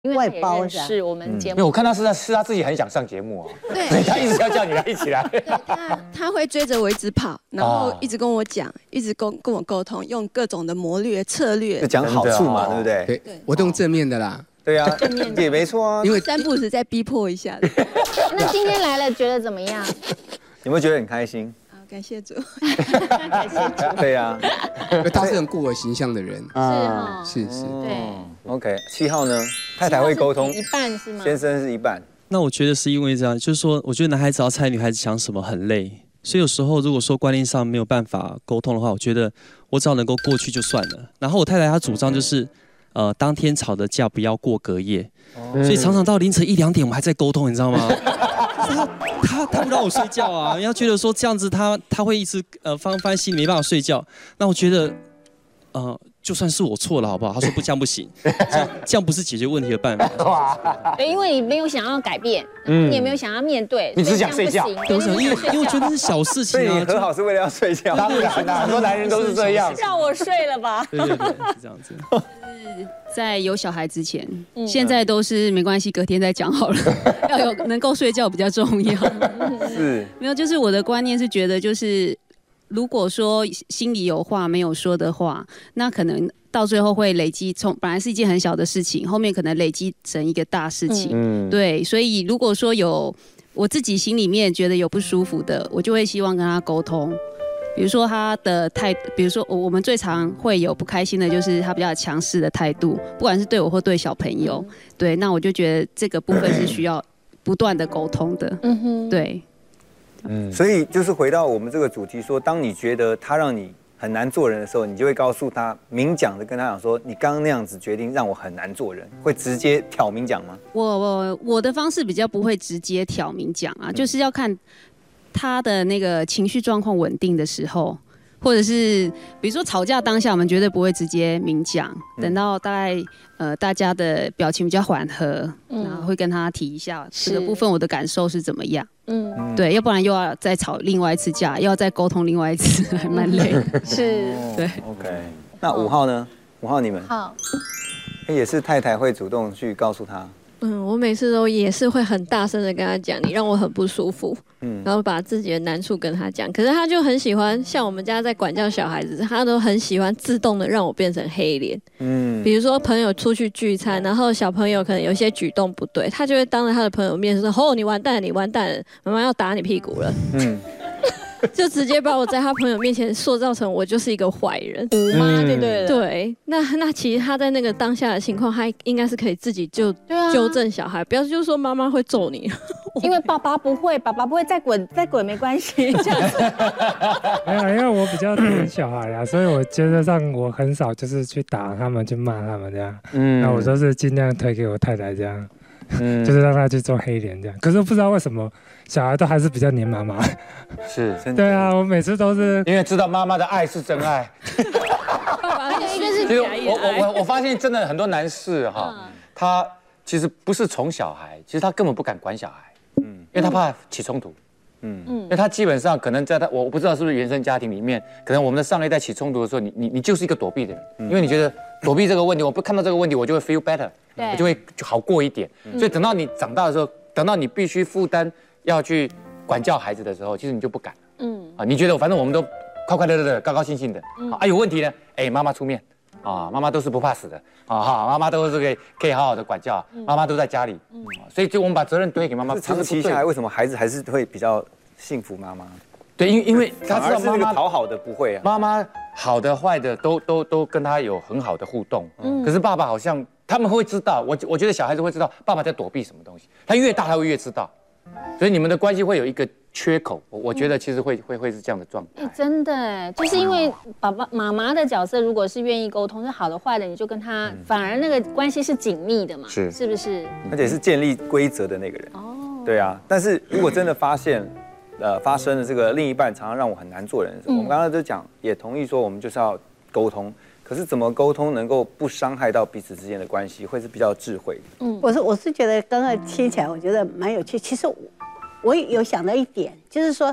因为外包是我们节目， 因为我看到是他自己很想上节目啊， 对， 所以他一直要叫你来一起来。 对他会追着我一直跑，然后一直跟我讲，一直跟我沟通，用各种的谋略策略， 就讲好处嘛，对不对？ 对，我都用正面的啦。 对啊，也没错啊。 因为三不时再逼迫一下。 那今天来了，觉得怎么样？ 有没有觉得很开心？ 好，感谢主。 感谢主。 对啊， 因为他是很顾我形象的人。 是哈。 是。 对。 OK， 7号呢？太太会沟通， 一半是吗？ 先生是一半。 那我觉得是因为这样，就是说，我觉得男孩子要猜女孩子想什么很累，所以有时候如果说观念上没有办法沟通的话，我觉得我只要能够过去就算了。然后我太太她主张就是，当天吵的架不要过隔夜，所以常常到凌晨1、2点我们还在沟通，你知道吗？他不让我睡觉啊，人家觉得说这样子他会一直翻心没办法睡觉。那我觉得就算是我错了，好不好？他说不，这样不行，这样不是解决问题的办法。 对，因为你没有想要改变，你也没有想要面对， 你只想睡觉。 因为我觉得是小事情啊。 所以你和好是为了要睡觉。 当然啦，很多男人都是这样。 让我睡了吧。 对，是这样子。 在有小孩之前，现在都是没关系，隔天再讲好了。要有能够睡觉比较重要。 是。 没有，就是我的观念是觉得就是。如果说心里有话没有说的话，那可能到最后会累积，本来是一件很小的事情，后面可能累积成一个大事情。对，所以如果说有我自己心里面觉得有不舒服的，我就会希望跟他沟通。比如说他的态，比如说我们最常会有不开心的就是他比较强势的态度，不管是对我或对小朋友。对，那我就觉得这个部分是需要不断的沟通的。对。 所以就是回到我们这个主题说，当你觉得他让你很难做人的时候，你就会告诉他，明讲的跟他讲说，你刚刚那样子决定让我很难做人，会直接挑明讲吗？ 我的方式比较不会直接挑明讲啊，就是要看他的那个情绪状况稳定的时候。或者是比如说吵架当下，我们绝对不会直接明讲，等到大概大家的表情比较缓和，然后会跟他提一下这个部分我的感受是怎么样。对，要不然又要再吵另外一次架，又要再沟通另外一次，还蛮累的。 是， 对。 OK， 那5号呢？5号你们好， 也是太太会主动去告诉他。 我每次都也是会很大声的跟他讲，你让我很不舒服，然后把自己的难处跟他讲。可是他就很喜欢，像我们家在管教小孩子，他都很喜欢自动的让我变成黑脸。比如说朋友出去聚餐，然后小朋友可能有些举动不对，他就会当着他的朋友面说：“哦，你完蛋了，你完蛋了，妈妈要打你屁股了。”就直接把我在他朋友面前塑造成我就是一个坏人， 妈就对了。 对，那其实他在那个当下的情况，他应该是可以自己纠正小孩，不要就是说妈妈会揍你， 因为爸爸不会再滚没关系这样子。 没有，因为我比较疼小孩啊，所以我觉得上我很少就是去打他们，去骂他们这样。那我都是尽量推给我太太这样。就是让他去做黑脸这样，可是不知道为什么小孩都还是比较黏妈妈。 是， 对啊，我每次都是因为知道妈妈的爱是真爱。其实我发现真的很多男士哈，他其实不是宠小孩，其实他根本不敢管小孩，因为他怕起冲突。因为他基本上可能在我不知道是不是原生家庭里面，可能我们的上一代起冲突的时候，你就是一个躲避的人，因为你觉得躲避这个问题，我不看到这个问题，我就会 feel better， 我就会好过一点。所以等到你长大的时候，等到你必须负担要去管教孩子的时候，其实你就不敢了。你觉得反正我们都快快乐乐的、高高兴兴的，有问题呢，妈妈出面。妈妈都是不怕死的妈妈都是可以好好的管教，妈妈都在家里，所以就我们把责任堆给妈妈。 长期下来，为什么孩子还是会比较幸福妈妈？ 对，因为他知道妈妈讨好的不会啊， 妈妈好的坏的都跟他有很好的互动，可是爸爸好像他们会知道，我觉得小孩子会知道爸爸在躲避什么东西，他越大他会越知道，所以你们的关系会有一个缺口，我觉得其实会是这样的状态。 真的，就是因为爸爸妈妈的角色，如果是愿意沟通，是好的坏的，你就跟他，反而那个关系是紧密的嘛，是不是？ 而且是建立规则的那个人。对啊。但是如果真的发生了这个另一半常常让我很难做人的时候，我们刚刚就讲，也同意说我们就是要沟通。可是怎么沟通能够不伤害到彼此之间的关系，会是比较智慧的。 我是觉得刚刚听起来，我觉得蛮有趣。其实我有想到一点，就是说，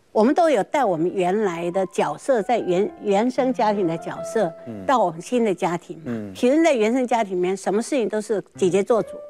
我们都有带我们原来的角色，在原生家庭的角色，到我们新的家庭。其实，在原生家庭里面，什么事情都是姐姐做主，